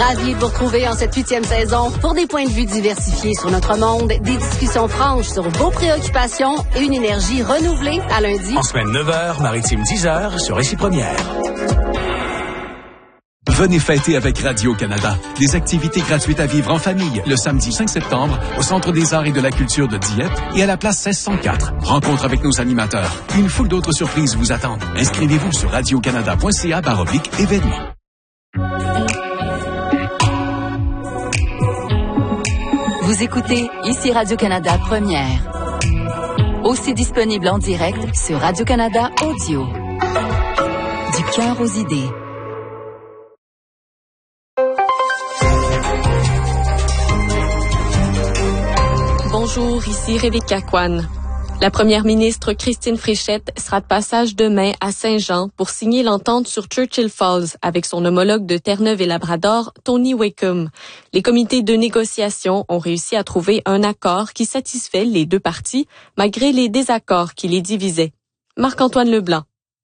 Ravi de vous retrouver en cette 8e saison pour des points de vue diversifiés sur notre monde, des discussions franches sur vos préoccupations et une énergie renouvelée à lundi. En semaine 9h, maritime 10h sur Récit Première. Venez fêter avec Radio-Canada. Des activités gratuites à vivre en famille le samedi 5 septembre au Centre des Arts et de la Culture de Dieppe et à la place 1604. Rencontre avec nos animateurs. Une foule d'autres surprises vous attendent. Inscrivez-vous sur radiocanada.ca/événements. Vous écoutez ici Radio-Canada Première. Aussi disponible en direct sur Radio-Canada Audio. Du cœur aux idées. Bonjour, ici Rebecca Kwan. La première ministre Christine Fréchette sera de passage demain à Saint-Jean pour signer l'entente sur Churchill Falls avec son homologue de Terre-Neuve et Labrador, Tony Wakeham. Les comités de négociation ont réussi à trouver un accord qui satisfait les deux parties, malgré les désaccords qui les divisaient. Marc-Antoine Leblanc.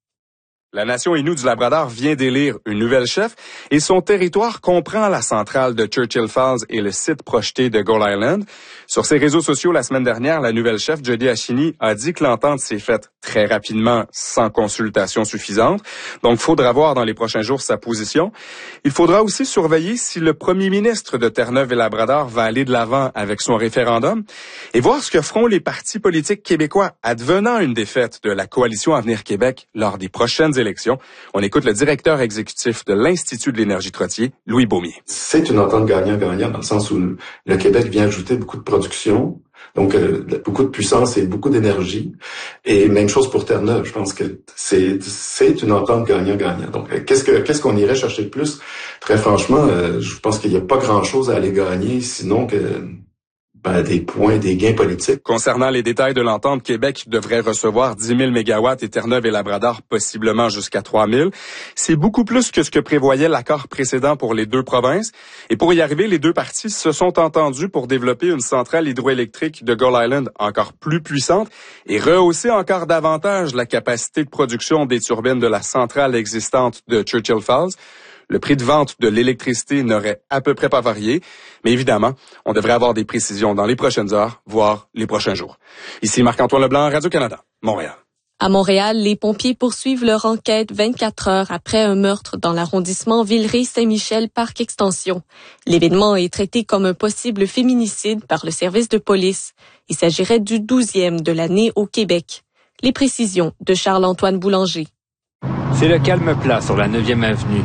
La Nation Innu du Labrador vient d'élire une nouvelle chef et son territoire comprend la centrale de Churchill Falls et le site projeté de Gull Island. Sur ses réseaux sociaux la semaine dernière, la nouvelle chef, Jody Achini, a dit que l'entente s'est faite très rapidement, sans consultation suffisante. Donc, il faudra voir dans les prochains jours sa position. Il faudra aussi surveiller si le premier ministre de Terre-Neuve et Labrador va aller de l'avant avec son référendum et voir ce que feront les partis politiques québécois advenant une défaite de la coalition Avenir Québec lors des prochaines élections. On écoute le directeur exécutif de l'Institut de l'énergie Trottier, Louis Beaumier. C'est une entente gagnant-gagnant dans le sens où le Québec vient ajouter beaucoup de production, donc beaucoup de puissance et beaucoup d'énergie. Et même chose pour Terre-Neuve. Je pense que c'est une entente gagnant-gagnant. Donc qu'est-ce qu'on irait chercher de plus? Très franchement, je pense qu'il n'y a pas grand-chose à aller gagner, sinon que des points, des gains politiques. Concernant les détails de l'entente, Québec devrait recevoir 10 000 mégawatts et Terre-Neuve et Labrador possiblement jusqu'à 3 000. C'est beaucoup plus que ce que prévoyait l'accord précédent pour les deux provinces. Et pour y arriver, les deux parties se sont entendues pour développer une centrale hydroélectrique de Gull Island encore plus puissante et rehausser encore davantage la capacité de production des turbines de la centrale existante de Churchill Falls. Le prix de vente de l'électricité n'aurait à peu près pas varié, mais évidemment, on devrait avoir des précisions dans les prochaines heures, voire les prochains jours. Ici Marc-Antoine Leblanc, Radio-Canada, Montréal. À Montréal, les pompiers poursuivent leur enquête 24 heures après un meurtre dans l'arrondissement Villeray-Saint-Michel-Parc Extension. L'événement est traité comme un possible féminicide par le service de police. Il s'agirait du 12e de l'année au Québec. Les précisions de Charles-Antoine Boulanger. C'est le calme plat sur la 9e avenue.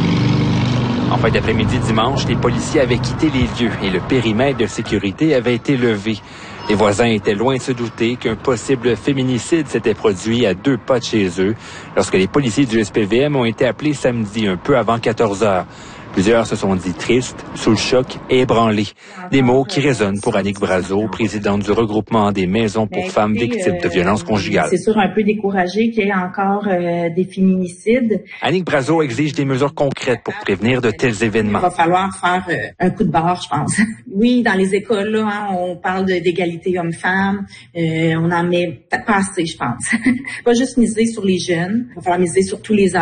En fin d'après-midi dimanche, les policiers avaient quitté les lieux et le périmètre de sécurité avait été levé. Les voisins étaient loin de se douter qu'un possible féminicide s'était produit à 2 pas de chez eux lorsque les policiers du SPVM ont été appelés samedi un peu avant 14 heures. Plusieurs se sont dit tristes, sous le choc et ébranlés. Des mots qui résonnent pour Annick Brazeau, présidente du regroupement des maisons pour femmes victimes de violences conjugales. C'est sûr un peu découragé qu'il y ait encore des féminicides. Annick Brazeau exige des mesures concrètes pour prévenir de tels événements. Il va falloir faire un coup de barre, je pense. Oui, dans les écoles, là, on parle d'égalité homme-femme. On en met pas assez, je pense. Pas juste miser sur les jeunes. Il va falloir miser sur tous les